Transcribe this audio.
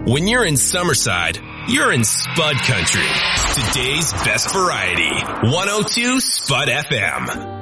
When you're in Summerside, you're in Spud Country. Today's best variety. 102 Spud FM.